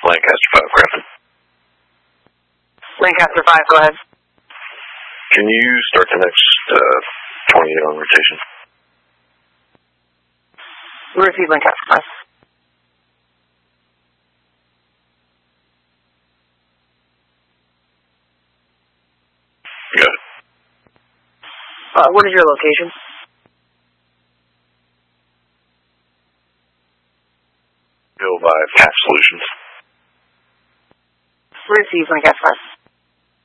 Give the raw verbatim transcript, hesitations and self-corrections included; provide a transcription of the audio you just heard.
Lancaster five, Griffin. Lancaster five, go ahead. Can you start the next uh, twenty-eight on rotation? Receive Lancaster five. Got it. Uh, what is your location? Go by Path Solutions. Receive Lancaster five.